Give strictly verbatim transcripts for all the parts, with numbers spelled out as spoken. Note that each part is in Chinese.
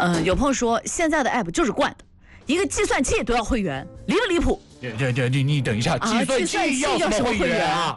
嗯，有朋友说现在的 app 就是惯的，一个计算器都要会员，离不离谱？ 对对对，你你等一下， 啊、 计算器要什么会员啊？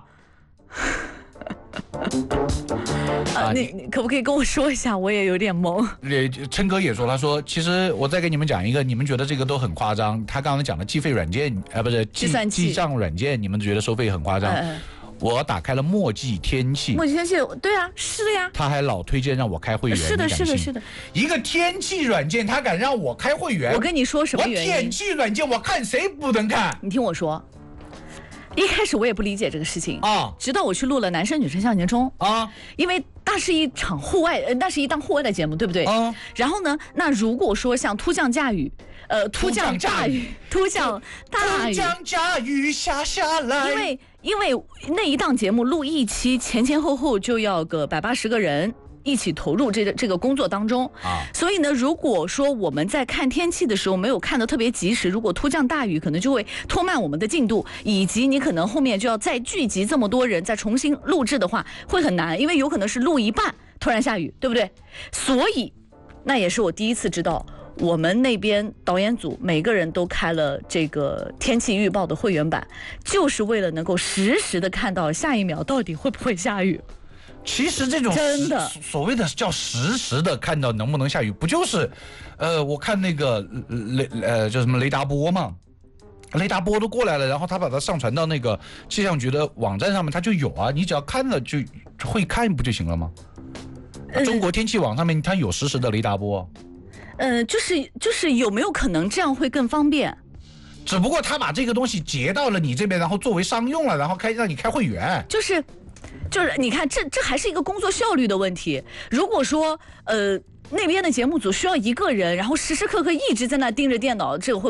啊，你你可不可以跟我说一下？我也有点懵。 呃，琛哥也说，他说其实我再给你们讲一个，你们觉得这个都很夸张。他刚刚讲的计费软件，呃，不是计算器记账软件，你们觉得收费很夸张。嗯我打开了墨迹天气， 墨迹天气，对啊，是的呀。 他还老推荐让我开会员， 是的，是的，是的。 一个天气软件，他敢让我开会员？ 我跟你说什么原因？ 我天气软件，我看谁不能看？ 你听我说，一开始我也不理解这个事情啊， 直到我去录了《男生女生向前冲》 啊， 因为那是一场户外，呃，那是一档户外的节目，对不对？ 啊。 然后呢，那如果说像突降大雨，呃，突降大雨，突降大雨， 突降大雨下下来， 因为。因为那一档节目录一期前前后后就要个百八十个人一起投入这个这个工作当中啊，所以呢，如果说我们在看天气的时候没有看得特别及时，如果突降大雨，可能就会拖慢我们的进度，以及你可能后面就要再聚集这么多人再重新录制的话会很难，因为有可能是录一半突然下雨，对不对？所以那也是我第一次知道。我们那边导演组每个人都开了这个天气预报的会员版，就是为了能够实时的看到下一秒到底会不会下雨。 其实这种真的所谓的叫实时的看到能不能下雨，不就是，呃，我看那个雷呃叫什么雷达波嘛，雷达波都过来了，然后他把它上传到那个气象局的网站上面，它就有啊，你只要看了就会看不就行了吗？呃、中国天气网上面它有实时的雷达波。 呃，就是就是有没有可能这样会更方便？ 只不过他把这个东西截到了你这边，然后作为商用了，然后开让你开会员。 就是，就是你看，这这还是一个工作效率的问题。如果说呃那边的节目组需要一个人，然后时时刻刻一直在那盯着电脑，这个会。